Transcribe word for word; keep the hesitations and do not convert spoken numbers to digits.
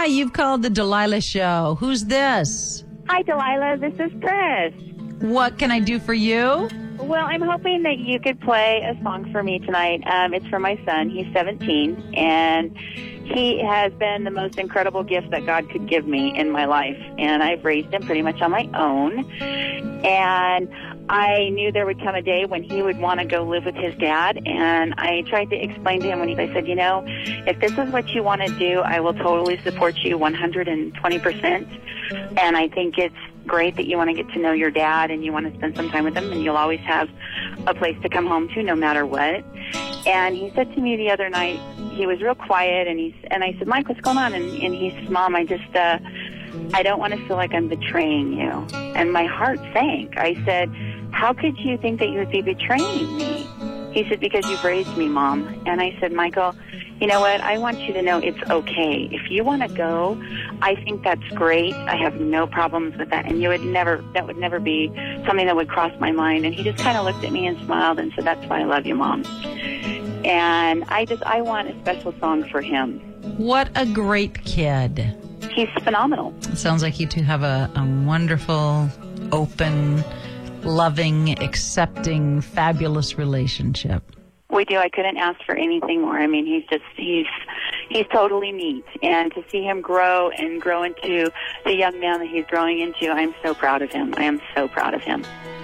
Hi, you've called the Delilah Show. Who's this? Hi, Delilah. This is Chris. What can I do for you? Well, I'm hoping that you could play a song for me tonight. Um, it's for my son. He's seventeen, and he has been the most incredible gift that God could give me in my life. And I've raised him pretty much on my own. And I knew there would come a day when he would want to go live with his dad. And I tried to explain to him when he, I said, you know, if this is what you want to do, I will totally support you one hundred twenty percent. And I think it's great that you want to get to know your dad and you want to spend some time with him, and you'll always have a place to come home to no matter what. And he said to me the other night, he was real quiet, and he's and I said, Mike, what's going on? And, and he said, Mom, I just, uh, I don't want to feel like I'm betraying you. And my heart sank. I said, how could you think that you would be betraying me? He said, because you've raised me, Mom. And I said, Michael, you know what? I want you to know it's okay. If you want to go, I think that's great. I have no problems with that. And you would never, that would never be something that would cross my mind. And he just kind of looked at me and smiled and said, that's why I love you, Mom. And I just, I want a special song for him. What a great kid. He's phenomenal. It sounds like you two have a, a wonderful, open, loving, accepting, fabulous relationship. We do. I couldn't ask for anything more. I mean, he's just, he's, he's totally neat. And to see him grow and grow into the young man that he's growing into, I'm so proud of him. I am so proud of him.